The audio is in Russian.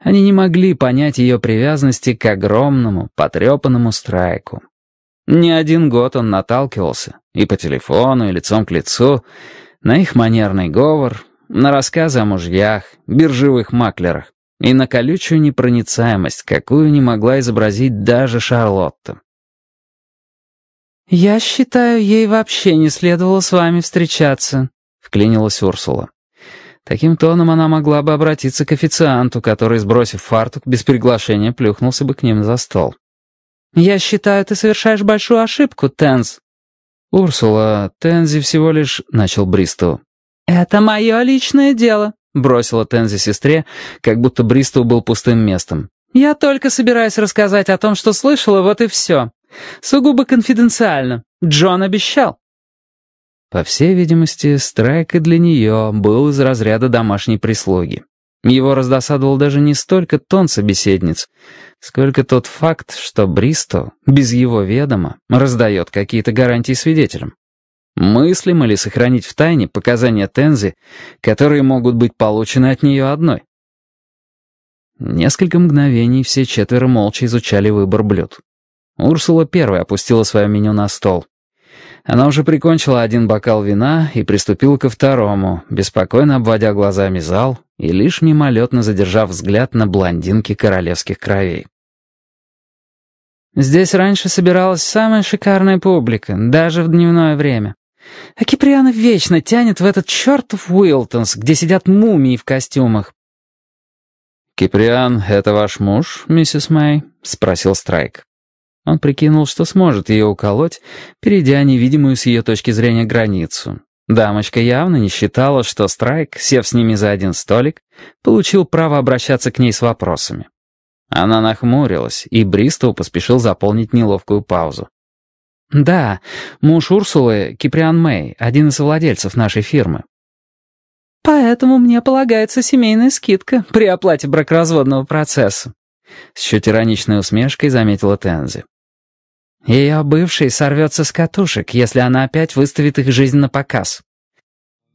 Они не могли понять ее привязанности к огромному, потрепанному Страйку. Не один год он наталкивался, и по телефону, и лицом к лицу, на их манерный говор, на рассказы о мужьях, биржевых маклерах и на колючую непроницаемость, какую не могла изобразить даже Шарлотта. «Я считаю, ей вообще не следовало с вами встречаться», — вклинилась Урсула. Таким тоном она могла бы обратиться к официанту, который, сбросив фартук, без приглашения плюхнулся бы к ним за стол. «Я считаю, ты совершаешь большую ошибку, Тенз». «Урсула, Тензи всего лишь...» — начал Бристоу. «Это мое личное дело», — бросила Тензи сестре, как будто Бристоу был пустым местом. «Я только собираюсь рассказать о том, что слышала, вот и все. Сугубо конфиденциально. Джон обещал». По всей видимости, Страйк и для нее был из разряда домашней прислуги. Его раздосадовал даже не столько тон собеседниц, сколько тот факт, что Бристоу, без его ведома, раздает какие-то гарантии свидетелям. Мыслимо ли сохранить в тайне показания Тензи, которые могут быть получены от нее одной? Несколько мгновений все четверо молча изучали выбор блюд. Урсула первой опустила свое меню на стол. Она уже прикончила один бокал вина и приступила ко второму, беспокойно обводя глазами зал и лишь мимолетно задержав взгляд на блондинки королевских кровей. «Здесь раньше собиралась самая шикарная публика, даже в дневное время. А Киприана вечно тянет в этот чертов Уилтонс, где сидят мумии в костюмах». «Киприан — это ваш муж, миссис Мэй?» — спросил Страйк. Он прикинул, что сможет ее уколоть, перейдя невидимую с ее точки зрения границу. Дамочка явно не считала, что Страйк, сев с ними за один столик, получил право обращаться к ней с вопросами. Она нахмурилась, и Бристоу поспешил заполнить неловкую паузу. «Да, муж Урсулы, Киприан Мэй, один из владельцев нашей фирмы». «Поэтому мне полагается семейная скидка при оплате бракоразводного процесса», — с чуть ироничной усмешкой заметила Тензи. «Ее бывший сорвется с катушек, если она опять выставит их жизнь на показ»,